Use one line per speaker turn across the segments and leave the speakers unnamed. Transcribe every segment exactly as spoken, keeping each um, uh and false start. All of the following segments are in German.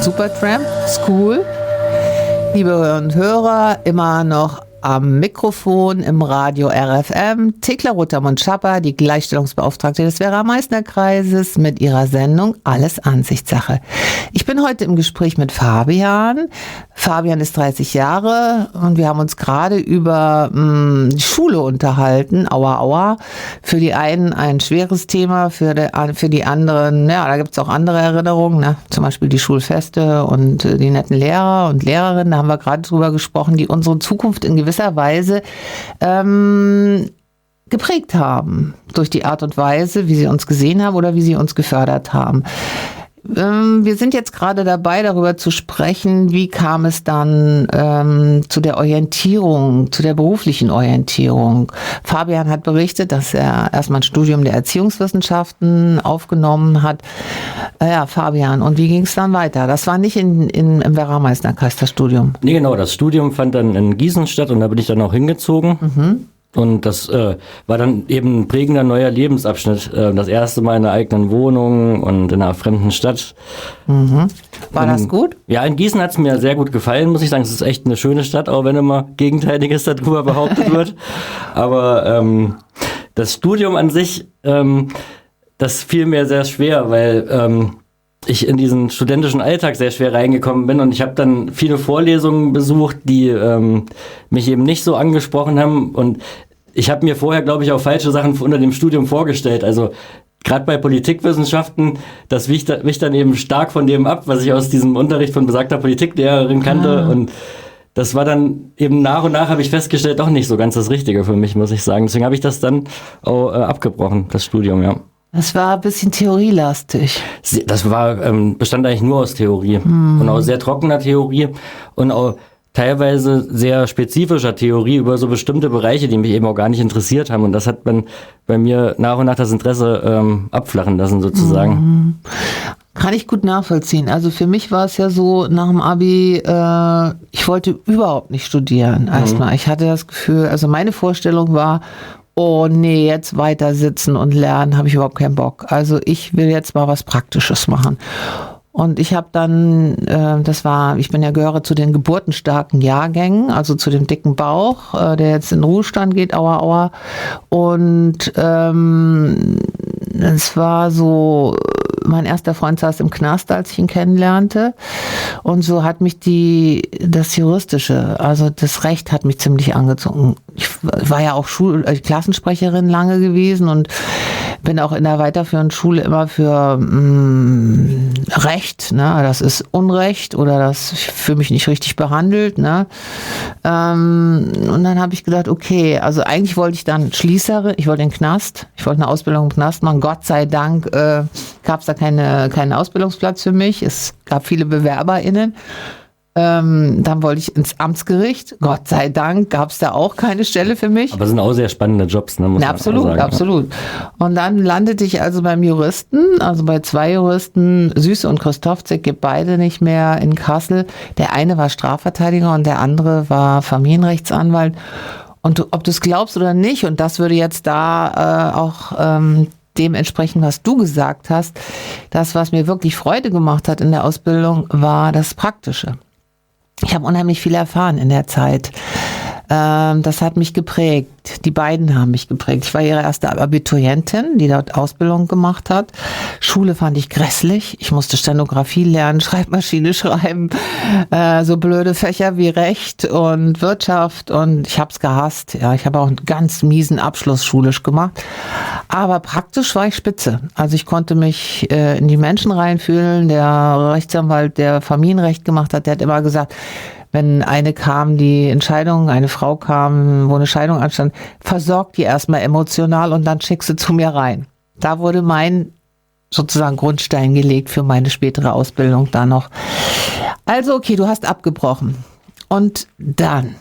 Supertramp School. Liebe Hörerinnen und Hörer, immer noch am Mikrofon im Radio R F M, Thekla Rotermund-Schapper, die Gleichstellungsbeauftragte des Werra-Meißner-Kreises mit ihrer Sendung Alles Ansichtssache. Ich bin heute im Gespräch mit Fabian. Fabian ist dreißig Jahre und wir haben uns gerade über mh, die Schule unterhalten. Aua, aua. Für die einen ein schweres Thema, für die, für die anderen, ja, da gibt es auch andere Erinnerungen, ne? Zum Beispiel die Schulfeste und äh, die netten Lehrer und Lehrerinnen, da haben wir gerade drüber gesprochen, die unsere Zukunft in gewisser Weise ähm, geprägt haben. Durch die Art und Weise, wie sie uns gesehen haben oder wie sie uns gefördert haben. Ähm, wir sind jetzt gerade dabei, darüber zu sprechen, wie kam es dann ähm, zu der Orientierung, zu der beruflichen Orientierung. Fabian hat berichtet, dass er erstmal ein Studium der Erziehungswissenschaften aufgenommen hat. Äh, ja, Fabian, und wie ging es dann weiter? Das war nicht in, in, im Werra-Meißner-Kreis, das Studium?
Nee, genau, das Studium fand dann in Gießen statt und da bin ich dann auch hingezogen. Mhm. Und das äh, war dann eben ein prägender neuer Lebensabschnitt. Äh, das erste Mal in einer eigenen Wohnung und in einer fremden Stadt.
Mhm. War und, das gut?
Ja, in Gießen hat es mir sehr gut gefallen, muss ich sagen. Es ist echt eine schöne Stadt, auch wenn immer Gegenteiliges darüber behauptet wird. Aber ähm, das Studium an sich, ähm, das fiel mir sehr schwer, weil ähm, ich in diesen studentischen Alltag sehr schwer reingekommen bin und ich habe dann viele Vorlesungen besucht, die ähm, mich eben nicht so angesprochen haben und ich habe mir vorher, glaube ich, auch falsche Sachen unter dem Studium vorgestellt. Also gerade bei Politikwissenschaften, das wich, wich dann eben stark von dem ab, was ich aus diesem Unterricht von besagter Politiklehrerin kannte ah. und das war dann eben nach und nach, habe ich festgestellt, doch nicht so ganz das Richtige für mich, muss ich sagen. Deswegen habe ich das dann auch äh, abgebrochen, das Studium, ja.
Das war ein bisschen theorielastig.
Das war, ähm, bestand eigentlich nur aus Theorie. Hm. Und auch sehr trockener Theorie und auch teilweise sehr spezifischer Theorie über so bestimmte Bereiche, die mich eben auch gar nicht interessiert haben. Und das hat man bei mir nach und nach das Interesse ähm, abflachen lassen, sozusagen.
Hm. Kann ich gut nachvollziehen. Also für mich war es ja so, nach dem Abi, äh, ich wollte überhaupt nicht studieren erstmal. Hm. Ich hatte das Gefühl, also meine Vorstellung war, oh nee, jetzt weiter sitzen und lernen, habe ich überhaupt keinen Bock. Also ich will jetzt mal was Praktisches machen. Und ich habe dann, äh, das war, ich bin ja gehöre zu den geburtenstarken Jahrgängen, also zu dem dicken Bauch, äh, der jetzt in Ruhestand geht, aua, aua. Und ähm, es war so, mein erster Freund saß im Knast, als ich ihn kennenlernte. Und so hat mich die, das Juristische, also das Recht hat mich ziemlich angezogen. Ich war ja auch Schul- äh, Klassensprecherin lange gewesen und bin auch in der weiterführenden Schule immer für mh, Recht, ne? Das ist Unrecht oder das für mich nicht richtig behandelt, ne? Ähm, und dann habe ich gedacht, okay, also eigentlich wollte ich dann Schließerin, ich wollte den Knast, ich wollte eine Ausbildung im Knast machen. Gott sei Dank äh, gab es da keine, keinen Ausbildungsplatz für mich. Es gab viele BewerberInnen. Ähm, dann wollte ich ins Amtsgericht. Gott sei Dank gab es da auch keine Stelle für mich.
Aber sind auch sehr spannende Jobs, ne? Muss
Na,
man
absolut,
auch sagen.
absolut. Und dann landete ich also beim Juristen, also bei zwei Juristen, Süße und Christofzig, gibt beide nicht mehr in Kassel. Der eine war Strafverteidiger und der andere war Familienrechtsanwalt. Und du, ob du es glaubst oder nicht, und das würde jetzt da äh, auch ähm, dementsprechend, was du gesagt hast, das, was mir wirklich Freude gemacht hat in der Ausbildung, war das Praktische. Ich habe unheimlich viel erfahren in der Zeit. Das hat mich geprägt. Die beiden haben mich geprägt. Ich war ihre erste Abiturientin, die dort Ausbildung gemacht hat. Schule fand ich grässlich. Ich musste Stenografie lernen, Schreibmaschine schreiben, äh, so blöde Fächer wie Recht und Wirtschaft und ich habe es gehasst. Ja, ich habe auch einen ganz miesen Abschluss schulisch gemacht. Aber praktisch war ich spitze. Also ich konnte mich äh, in die Menschen reinfühlen. Der Rechtsanwalt, der Familienrecht gemacht hat, der hat immer gesagt, wenn eine kam, die Entscheidung, eine Frau kam, wo eine Scheidung anstand, versorg die erstmal emotional und dann schick sie zu mir rein. Da wurde mein sozusagen Grundstein gelegt für meine spätere Ausbildung da noch. Also okay, du hast abgebrochen. Und dann?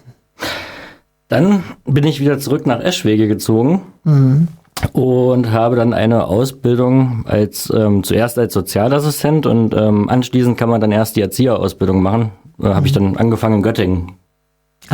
Dann bin ich wieder zurück nach Eschwege gezogen. Mhm. Und habe dann eine Ausbildung als ähm, zuerst als Sozialassistent und ähm, anschließend kann man dann erst die Erzieherausbildung machen. Äh, habe ich dann angefangen in Göttingen.